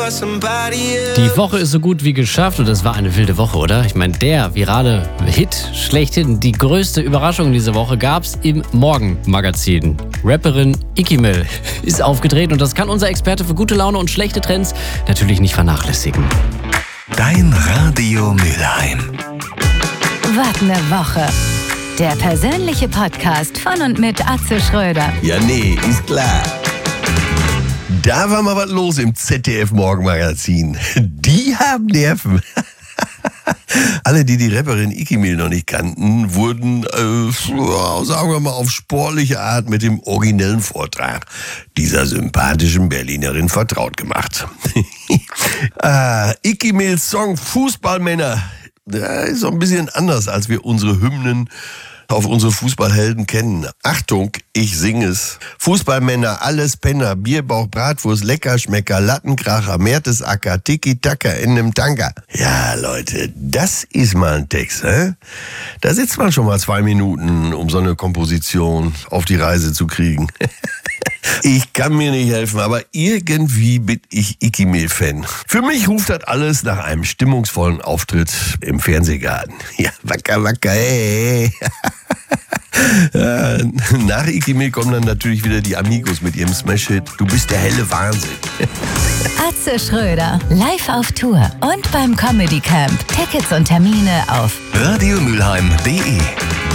Die Woche ist so gut wie geschafft und es war eine wilde Woche, oder? Ich meine, der virale Hit schlechthin, die größte Überraschung diese Woche gab's im Morgenmagazin. Rapperin Ikimel ist aufgetreten und das kann unser Experte für gute Laune und schlechte Trends natürlich nicht vernachlässigen. Dein Radio Mülheim. Was ne Woche. Der persönliche Podcast von und mit Atze Schröder. Ja, nee, ist klar. Da war mal was los im ZDF-Morgenmagazin. Die haben Nerven. Alle, die Rapperin Ikimel noch nicht kannten, wurden, sagen wir mal, auf sportliche Art mit dem originellen Vortrag dieser sympathischen Berlinerin vertraut gemacht. Ikimels Song Fußballmänner, der ist so ein bisschen anders, als wir unsere Hymnen auf unsere Fußballhelden kennen. Achtung, ich singe es. Fußballmänner, alles Penner, Bierbauch, Bratwurst, Leckerschmecker, Lattenkracher, Mertesacker, Tiki-Taka in nem Tanker. Ja, Leute, das ist mal ein Text, hä? Da sitzt man schon mal 2 Minuten, um so eine Komposition auf die Reise zu kriegen. Ich kann mir nicht helfen, aber irgendwie bin ich Ikimel-Fan. Für mich ruft das alles nach einem stimmungsvollen Auftritt im Fernsehgarten. Ja, wacker, wacker, hey. Ja, nach Ikimel kommen dann natürlich wieder die Amigos mit ihrem Smash-Hit Du bist der helle Wahnsinn. Atze Schröder, live auf Tour und beim Comedy Camp. Tickets und Termine auf radiomülheim.de